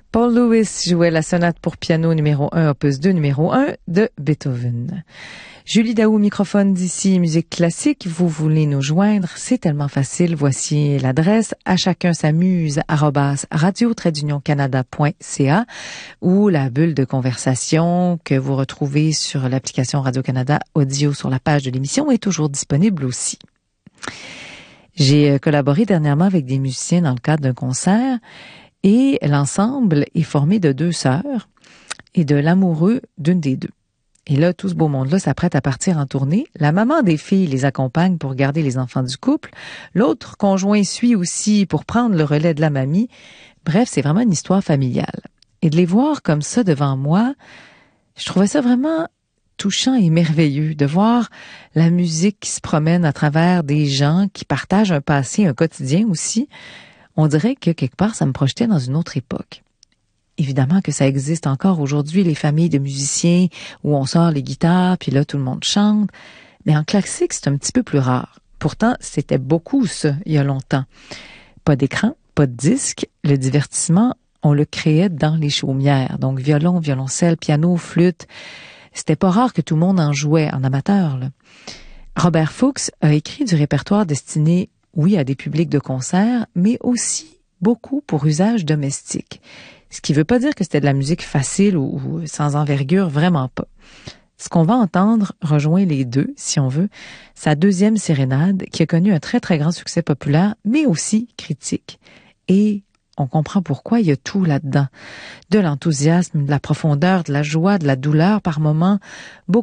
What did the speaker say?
Paul Lewis jouait la sonate pour piano numéro 1, opus 2, numéro 1 de Beethoven. Julie Daou, microphone d'ici, musique classique. Vous voulez nous joindre? C'est tellement facile. Voici l'adresse @radio-canada.ca ou la bulle de conversation que vous retrouvez sur l'application Radio-Canada Audio sur la page de l'émission est toujours disponible aussi. J'ai collaboré dernièrement avec des musiciens dans le cadre d'un concert et l'ensemble est formé de 2 sœurs et de l'amoureux d'une des 2. Et là, tout ce beau monde-là s'apprête à partir en tournée. La maman des filles les accompagne pour garder les enfants du couple. L'autre conjoint suit aussi pour prendre le relais de la mamie. Bref, c'est vraiment une histoire familiale. Et de les voir comme ça devant moi, je trouvais ça vraiment touchant et merveilleux de voir la musique qui se promène à travers des gens qui partagent un passé, un quotidien aussi. On dirait que quelque part, ça me projetait dans une autre époque. Évidemment que ça existe encore aujourd'hui, les familles de musiciens où on sort les guitares, puis là, tout le monde chante. Mais en classique, c'est un petit peu plus rare. Pourtant, c'était beaucoup ça, il y a longtemps. Pas d'écran, pas de disque. Le divertissement, on le créait dans les chaumières. Donc, violon, violoncelle, piano, flûte. C'était pas rare que tout le monde en jouait, en amateur, là. Robert Fuchs a écrit du répertoire destiné, oui, à des publics de concert, mais aussi beaucoup pour usage domestique. Ce qui veut pas dire que c'était de la musique facile ou sans envergure, vraiment pas. Ce qu'on va entendre rejoint les 2, si on veut, sa 2e sérénade qui a connu un très très grand succès populaire, mais aussi critique. Et on comprend pourquoi il y a tout là-dedans. De l'enthousiasme, de la profondeur, de la joie, de la douleur par moments, beaucoup